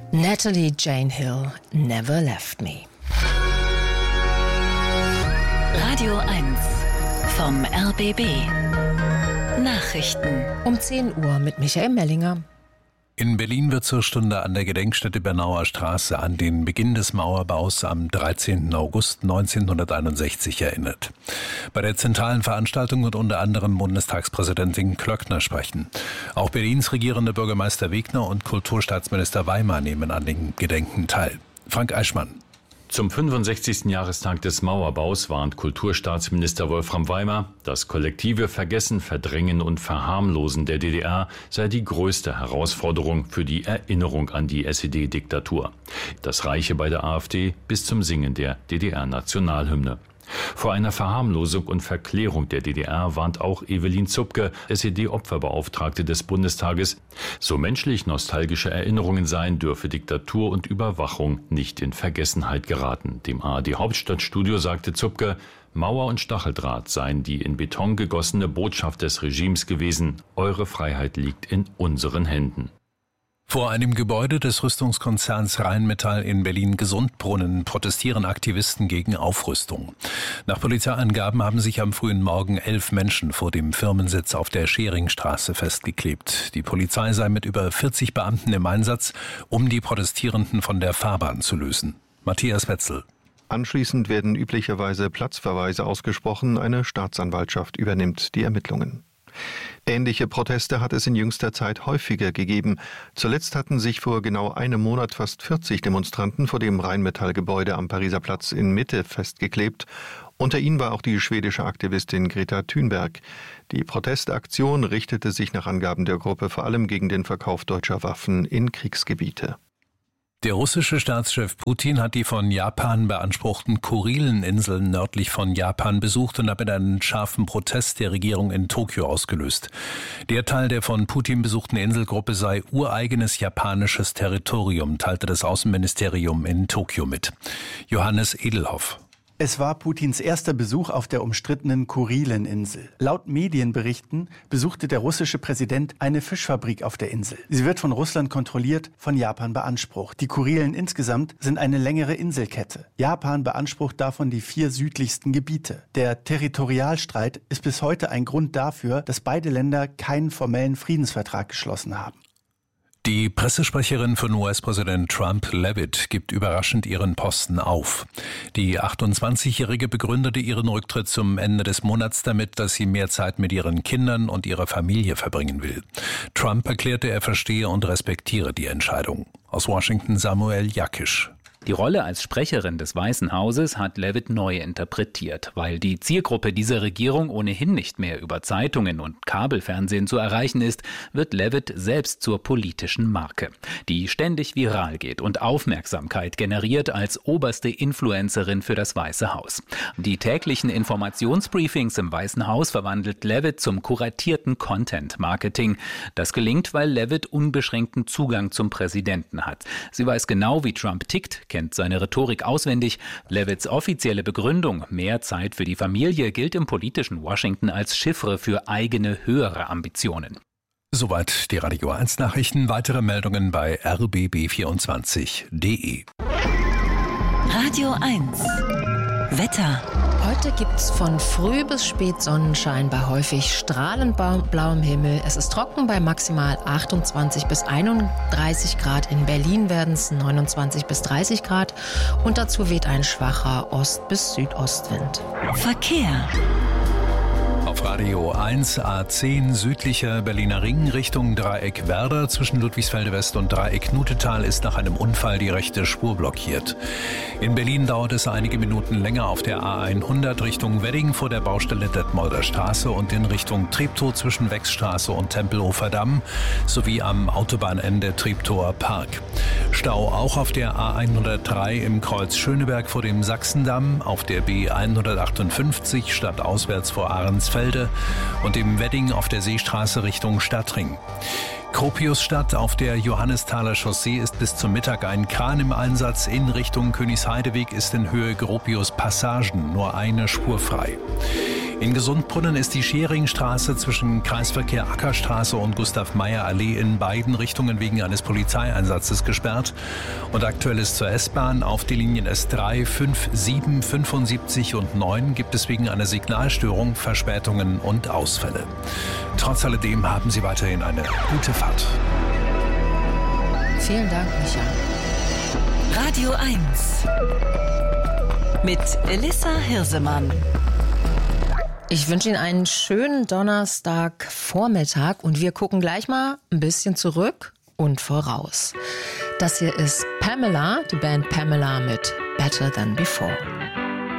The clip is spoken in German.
Natalie Jane Hill, Never Left Me. Radio 1 vom RBB. Nachrichten. Um 10 Uhr mit Michael Mellinger. In Berlin wird zur Stunde an der Gedenkstätte Bernauer Straße an den Beginn des Mauerbaus am 13. August 1961 erinnert. Bei der zentralen Veranstaltung wird unter anderem Bundestagspräsidentin Klöckner sprechen. Auch Berlins regierender Bürgermeister Wegner und Kulturstaatsminister Weimar nehmen an den Gedenken teil. Frank Eichmann. Zum 65. Jahrestag des Mauerbaus warnt Kulturstaatsminister Wolfram Weimar, das kollektive Vergessen, Verdrängen und Verharmlosen der DDR sei die größte Herausforderung für die Erinnerung an die SED-Diktatur. Das reiche bei der AfD bis zum Singen der DDR-Nationalhymne. Vor einer Verharmlosung und Verklärung der DDR warnt auch Evelyn Zupke, SED-Opferbeauftragte des Bundestages. So menschlich nostalgische Erinnerungen seien, dürfe Diktatur und Überwachung nicht in Vergessenheit geraten. Dem ARD-Hauptstadtstudio sagte Zupke, Mauer und Stacheldraht seien die in Beton gegossene Botschaft des Regimes gewesen. Eure Freiheit liegt in unseren Händen. Vor einem Gebäude des Rüstungskonzerns Rheinmetall in Berlin-Gesundbrunnen protestieren Aktivisten gegen Aufrüstung. Nach Polizeiangaben haben sich am frühen Morgen 11 Menschen vor dem Firmensitz auf der Scheringstraße festgeklebt. Die Polizei sei mit über 40 Beamten im Einsatz, um die Protestierenden von der Fahrbahn zu lösen. Matthias Wetzel. Anschließend werden üblicherweise Platzverweise ausgesprochen. Eine Staatsanwaltschaft übernimmt die Ermittlungen. Ähnliche Proteste hat es in jüngster Zeit häufiger gegeben. Zuletzt hatten sich vor genau einem Monat fast 40 Demonstranten vor dem Rheinmetall-Gebäude am Pariser Platz in Mitte festgeklebt. Unter ihnen war auch die schwedische Aktivistin Greta Thunberg. Die Protestaktion richtete sich nach Angaben der Gruppe vor allem gegen den Verkauf deutscher Waffen in Kriegsgebiete. Der russische Staatschef Putin hat die von Japan beanspruchten Kurileninseln nördlich von Japan besucht und damit einen scharfen Protest der Regierung in Tokio ausgelöst. Der Teil der von Putin besuchten Inselgruppe sei ureigenes japanisches Territorium, teilte das Außenministerium in Tokio mit. Johannes Edelhoff. Es war Putins erster Besuch auf der umstrittenen Kurileninsel. Laut Medienberichten besuchte der russische Präsident eine Fischfabrik auf der Insel. Sie wird von Russland kontrolliert, von Japan beansprucht. Die Kurilen insgesamt sind eine längere Inselkette. Japan beansprucht davon die 4 südlichsten Gebiete. Der Territorialstreit ist bis heute ein Grund dafür, dass beide Länder keinen formellen Friedensvertrag geschlossen haben. Die Pressesprecherin von US-Präsident Trump, Leavitt, gibt überraschend ihren Posten auf. Die 28-Jährige begründete ihren Rücktritt zum Ende des Monats damit, dass sie mehr Zeit mit ihren Kindern und ihrer Familie verbringen will. Trump erklärte, er verstehe und respektiere die Entscheidung. Aus Washington Samuel Jakisch. Die Rolle als Sprecherin des Weißen Hauses hat Leavitt neu interpretiert. Weil die Zielgruppe dieser Regierung ohnehin nicht mehr über Zeitungen und Kabelfernsehen zu erreichen ist, wird Leavitt selbst zur politischen Marke, die ständig viral geht und Aufmerksamkeit generiert als oberste Influencerin für das Weiße Haus. Die täglichen Informationsbriefings im Weißen Haus verwandelt Leavitt zum kuratierten Content-Marketing. Das gelingt, weil Leavitt unbeschränkten Zugang zum Präsidenten hat. Sie weiß genau, wie Trump tickt, kennt seine Rhetorik auswendig. Leavitts offizielle Begründung, mehr Zeit für die Familie, gilt im politischen Washington als Chiffre für eigene höhere Ambitionen. Soweit die Radio 1 Nachrichten. Weitere Meldungen bei rbb24.de. Radio 1 Wetter. Heute gibt's von früh bis spät Sonnenschein bei häufig strahlend blauem Himmel. Es ist trocken bei maximal 28 bis 31 Grad. In Berlin werden es 29 bis 30 Grad. Und dazu weht ein schwacher Ost- bis Südostwind. Verkehr. Auf Radio 1 A10 südlicher Berliner Ring Richtung Dreieck Werder. Zwischen Ludwigsfelde West und Dreieck Nutetal ist nach einem Unfall die rechte Spur blockiert. In Berlin dauert es einige Minuten länger auf der A100 Richtung Wedding vor der Baustelle Detmolder Straße und in Richtung Treptow zwischen Wechsstraße und Tempelhofer Damm sowie am Autobahnende Treptower Park. Stau auch auf der A103 im Kreuz Schöneberg vor dem Sachsendamm, auf der B158 stadtauswärts vor Ahrensfelde und im Wedding auf der Seestraße Richtung Stadtring. Gropiusstadt auf der Johannesthaler Chaussee ist bis zum Mittag ein Kran im Einsatz. In Richtung Königsheideweg ist in Höhe Gropius Passagen nur eine Spur frei. In Gesundbrunnen ist die Scheringstraße zwischen Kreisverkehr Ackerstraße und Gustav-Meyer-Allee in beiden Richtungen wegen eines Polizeieinsatzes gesperrt. Und aktuell ist zur S-Bahn auf die Linien S3, 5, 7, 75 und 9 gibt es wegen einer Signalstörung Verspätungen und Ausfälle. Trotz alledem haben Sie weiterhin eine gute Fahrt. Vielen Dank, Micha. Radio 1 mit Elissa Hirsemann. Ich wünsche Ihnen einen schönen Donnerstagvormittag und wir gucken gleich mal ein bisschen zurück und voraus. Das hier ist Pamela, die Band Pamela mit Better Than Before.